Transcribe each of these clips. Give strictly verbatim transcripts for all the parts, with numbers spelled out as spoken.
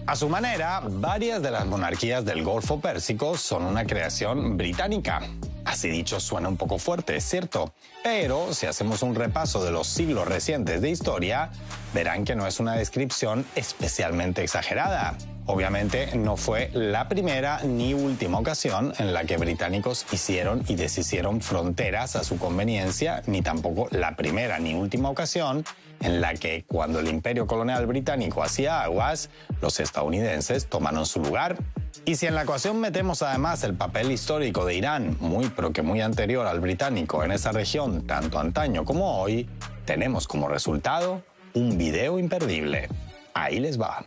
A su manera, varias de las monarquías del Golfo Pérsico son una creación británica. Así dicho, suena un poco fuerte, es cierto, pero si hacemos un repaso de los siglos recientes de historia, verán que no es una descripción especialmente exagerada. Obviamente no fue la primera ni última ocasión en la que británicos hicieron y deshicieron fronteras a su conveniencia, ni tampoco la primera ni última ocasión en la que, cuando el imperio colonial británico hacía aguas, los estadounidenses tomaron su lugar. Y si en la ecuación metemos además el papel histórico de Irán, muy pero que muy anterior al británico en esa región, tanto antaño como hoy, tenemos como resultado un video imperdible. Ahí les va.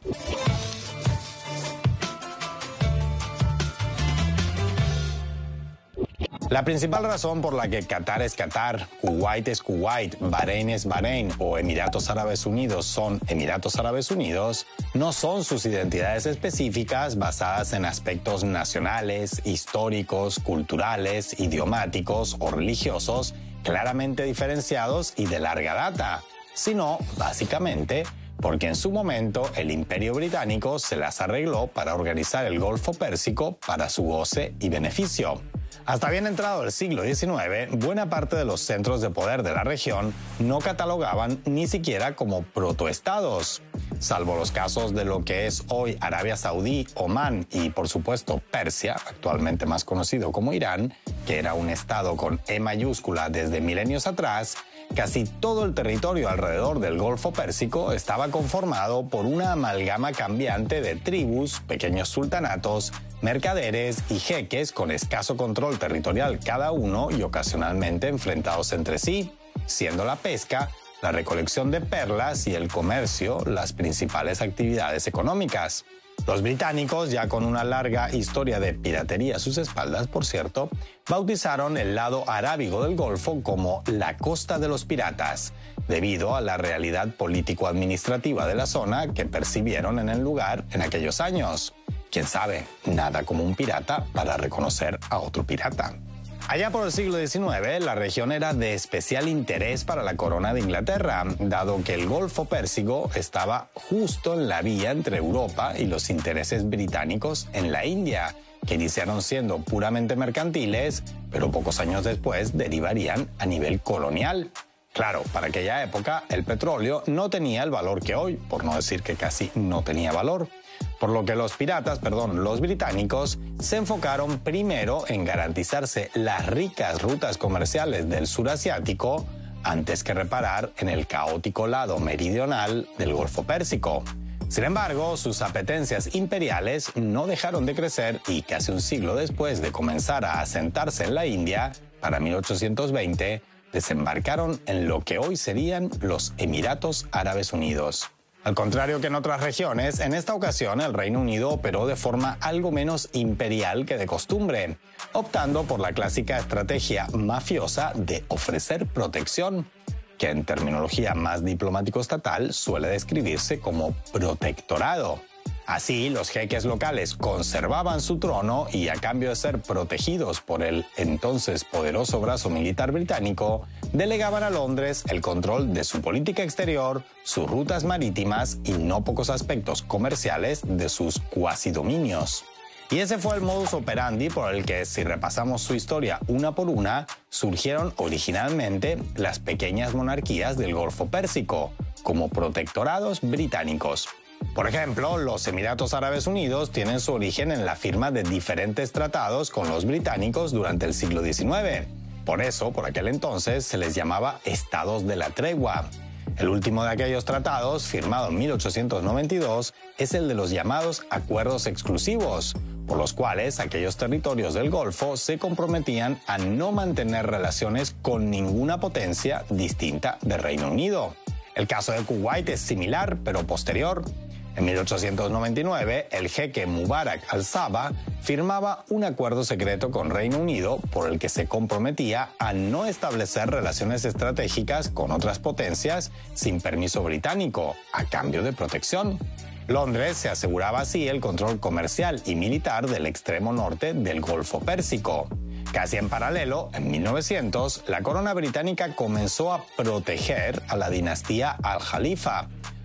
La principal razón por la que Qatar es Qatar, Kuwait es Kuwait, Bahrein es Bahrein o Emiratos Árabes Unidos son Emiratos Árabes Unidos no son sus identidades específicas basadas en aspectos nacionales, históricos, culturales, idiomáticos o religiosos claramente diferenciados y de larga data, sino básicamente porque en su momento el Imperio Británico se las arregló para organizar el Golfo Pérsico para su goce y beneficio. Hasta bien entrado el siglo diecinueve, buena parte de los centros de poder de la región no catalogaban ni siquiera como protoestados, salvo los casos de lo que es hoy Arabia Saudí, Omán y, por supuesto, Persia, actualmente más conocido como Irán, que era un estado con E mayúscula desde milenios atrás. Casi todo el territorio alrededor del Golfo Pérsico estaba conformado por una amalgama cambiante de tribus, pequeños sultanatos, mercaderes y jeques con escaso control territorial cada uno y ocasionalmente enfrentados entre sí, siendo la pesca, la recolección de perlas y el comercio las principales actividades económicas. Los británicos, ya con una larga historia de piratería a sus espaldas, por cierto, bautizaron el lado arábigo del Golfo como la Costa de los Piratas, debido a la realidad político-administrativa de la zona que percibieron en el lugar en aquellos años. Quién sabe, nada como un pirata para reconocer a otro pirata. Allá por el siglo diecinueve, la región era de especial interés para la corona de Inglaterra, dado que el Golfo Pérsico estaba justo en la vía entre Europa y los intereses británicos en la India, que iniciaron siendo puramente mercantiles, pero pocos años después derivarían a nivel colonial. Claro, para aquella época el petróleo no tenía el valor que hoy, por no decir que casi no tenía valor. Por lo que los piratas, perdón, los británicos, se enfocaron primero en garantizarse las ricas rutas comerciales del sur asiático antes que reparar en el caótico lado meridional del Golfo Pérsico. Sin embargo, sus apetencias imperiales no dejaron de crecer y casi un siglo después de comenzar a asentarse en la India, para mil ochocientos veinte, desembarcaron en lo que hoy serían los Emiratos Árabes Unidos. Al contrario que en otras regiones, en esta ocasión el Reino Unido operó de forma algo menos imperial que de costumbre, optando por la clásica estrategia mafiosa de ofrecer protección, que en terminología más diplomático-estatal suele describirse como protectorado. Así, los jeques locales conservaban su trono y, a cambio de ser protegidos por el entonces poderoso brazo militar británico, delegaban a Londres el control de su política exterior, sus rutas marítimas y no pocos aspectos comerciales de sus cuasi-dominios. Y ese fue el modus operandi por el que, si repasamos su historia una por una, surgieron originalmente las pequeñas monarquías del Golfo Pérsico, como protectorados británicos. Por ejemplo, los Emiratos Árabes Unidos tienen su origen en la firma de diferentes tratados con los británicos durante el siglo diecinueve. Por eso, por aquel entonces, se les llamaba Estados de la Tregua. El último de aquellos tratados, firmado en mil ochocientos noventa y dos, es el de los llamados Acuerdos Exclusivos, por los cuales aquellos territorios del Golfo se comprometían a no mantener relaciones con ninguna potencia distinta del Reino Unido. El caso de Kuwait es similar, pero posterior. En mil ochocientos noventa y nueve, el jeque Mubarak al-Sabah firmaba un acuerdo secreto con Reino Unido por el que se comprometía a no establecer relaciones estratégicas con otras potencias sin permiso británico, a cambio de protección. Londres se aseguraba así el control comercial y militar del extremo norte del Golfo Pérsico. Casi en paralelo, en mil novecientos, la corona británica comenzó a proteger a la dinastía Al-Jalifa,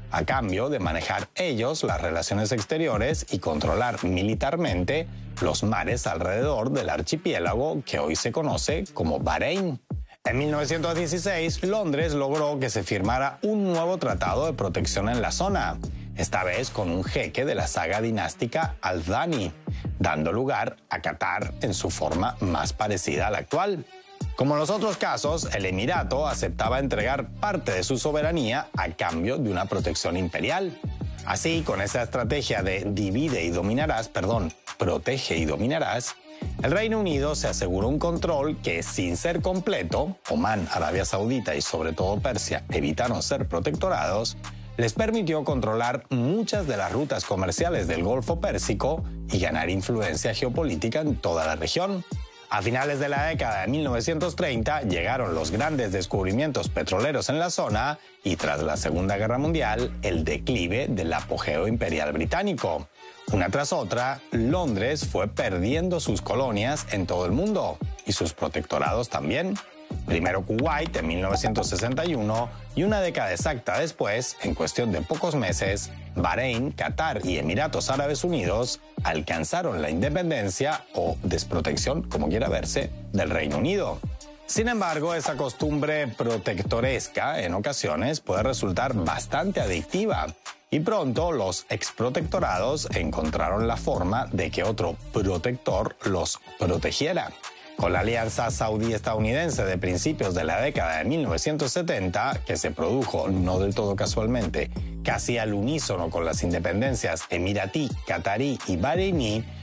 a cambio de manejar ellos las relaciones exteriores y controlar militarmente los mares alrededor del archipiélago que hoy se conoce como Bahrein. En mil novecientos dieciséis, Londres logró que se firmara un nuevo tratado de protección en la zona, esta vez con un jeque de la saga dinástica Al Thani, dando lugar a Qatar en su forma más parecida a la actual. Como en los otros casos, el Emirato aceptaba entregar parte de su soberanía a cambio de una protección imperial. Así, con esa estrategia de divide y dominarás, perdón, protege y dominarás, el Reino Unido se aseguró un control que, sin ser completo, Omán, Arabia Saudita y sobre todo Persia evitaron ser protectorados, les permitió controlar muchas de las rutas comerciales del Golfo Pérsico y ganar influencia geopolítica en toda la región. A finales de la década de mil novecientos treinta llegaron los grandes descubrimientos petroleros en la zona y tras la Segunda Guerra Mundial el declive del apogeo imperial británico. Una tras otra, Londres fue perdiendo sus colonias en todo el mundo y sus protectorados también. Primero Kuwait en mil novecientos sesenta y uno y una década exacta después, en cuestión de pocos meses, Bahrein, Qatar y Emiratos Árabes Unidos alcanzaron la independencia o desprotección, como quiera verse, del Reino Unido. Sin embargo, esa costumbre protectoresca en ocasiones puede resultar bastante adictiva y pronto los exprotectorados encontraron la forma de que otro protector los protegiera. Con la alianza saudí-estadounidense de principios de la década de mil novecientos setenta, que se produjo no del todo casualmente, casi al unísono con las independencias emiratí, catarí y bahreiní,